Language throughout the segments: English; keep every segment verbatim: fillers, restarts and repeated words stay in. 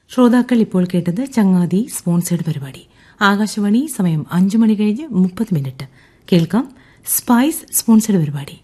ശ്രോതാക്കൾ ഇപ്പോൾ കേട്ടത് ചങ്ങാതി സ്പോൺസേഡ് പരിപാടി. ആകാശവാണി സമയം അഞ്ചു മണി കഴിഞ്ഞ് മുപ്പത് മിനിറ്റ്. കേൾക്കാം സ്പൈസ് സ്പോൺസേഡ് പരിപാടി.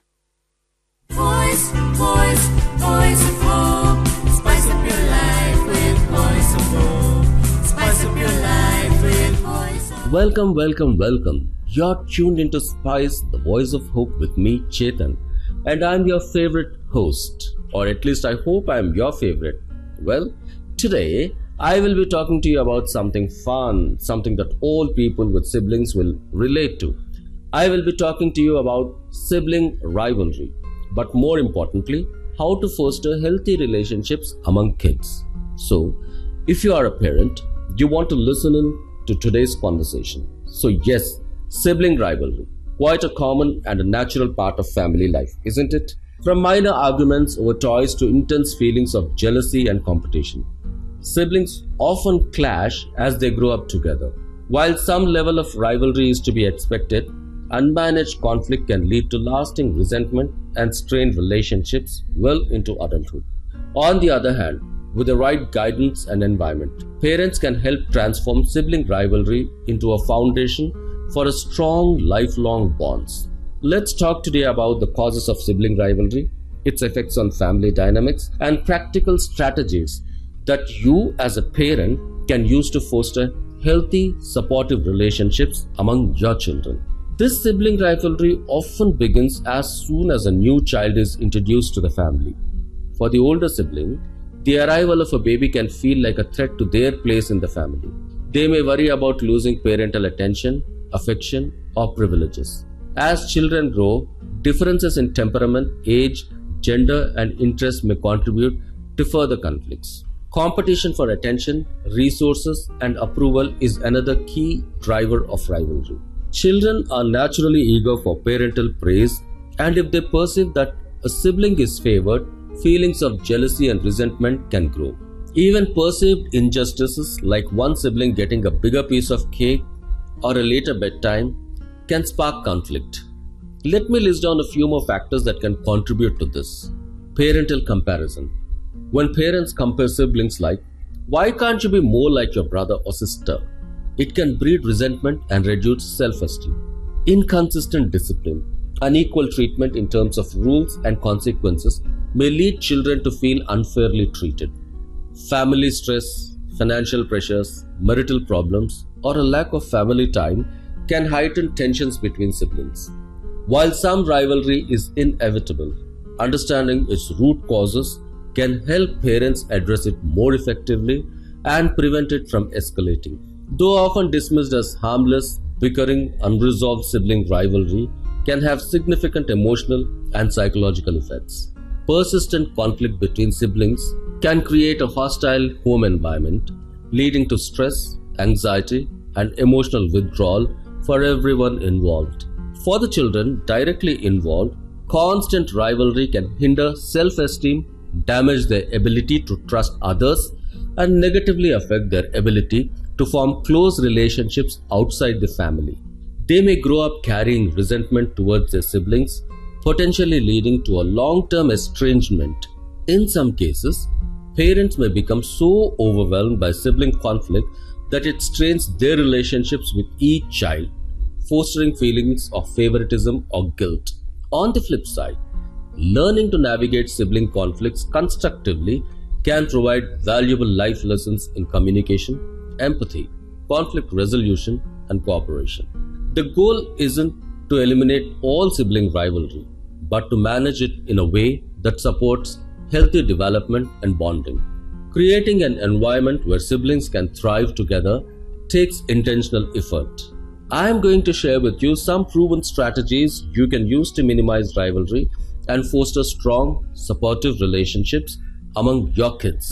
Voice, voice, voice of hope. Spice up your life with voice of hope. Spice up your life with voice of hope. Welcome, welcome, welcome. You're tuned into Spice, the voice of hope with me, Chetan. And I'm your favorite host. Or at least I hope I'm your favorite. Well, today I will be talking to you about something fun, something that all people with siblings will relate to. I will be talking to you about sibling rivalry. But more importantly, how to foster healthy relationships among kids. So, if you are a parent, you want to listen in to today's conversation. So yes, sibling rivalry, quite a common and a natural part of family life, isn't it? From minor arguments over toys to intense feelings of jealousy and competition. Siblings often clash as they grow up together. While some level of rivalry is to be expected, unmanaged conflict can lead to lasting resentment and strained relationships well into adulthood. On the other hand, with the right guidance and environment, parents can help transform sibling rivalry into a foundation for a strong lifelong bonds. Let's talk today about the causes of sibling rivalry, its effects on family dynamics, and practical strategies that you as a parent can use to foster healthy, supportive relationships among your children. This sibling rivalry often begins as soon as a new child is introduced to the family. For the older sibling, the arrival of a baby can feel like a threat to their place in the family. They may worry about losing parental attention, affection, or privileges. As children grow, differences in temperament, age, gender, and interest may contribute to further conflicts. Competition for attention, resources, and approval is another key driver of rivalry. Children are naturally eager for parental praise, and if they perceive that a sibling is favored, feelings of jealousy and resentment can grow. Even perceived injustices like one sibling getting a bigger piece of cake or a later bedtime can spark conflict. Let me list down a few more factors that can contribute to this. Parental comparison. When parents compare siblings like, "Why can't you be more like your brother or sister?" it can breed resentment and reduce self-esteem. Inconsistent discipline, unequal treatment in terms of rules and consequences may lead children to feel unfairly treated. Family stress, financial pressures, marital problems, or a lack of family time can heighten tensions between siblings. While some rivalry is inevitable, understanding its root causes can help parents address it more effectively and prevent it from escalating. Though often dismissed as harmless, bickering, unresolved sibling rivalry can have significant emotional and psychological effects. Persistent conflict between siblings can create a hostile home environment, leading to stress, anxiety, and emotional withdrawal for everyone involved. For the children directly involved, constant rivalry can hinder self-esteem, damage their ability to trust others, and negatively affect their ability to form close relationships outside the family. They may grow up carrying resentment towards their siblings, potentially leading to a long-term estrangement. In some cases, parents may become so overwhelmed by sibling conflict that it strains their relationships with each child, fostering feelings of favoritism or guilt. On the flip side, learning to navigate sibling conflicts constructively can provide valuable life lessons in communication, empathy, conflict resolution, and cooperation. The goal isn't to eliminate all sibling rivalry, but to manage it in a way that supports healthy development and bonding. Creating an environment where siblings can thrive together takes intentional effort. I am going to share with you some proven strategies you can use to minimize rivalry and foster strong, supportive relationships among your kids.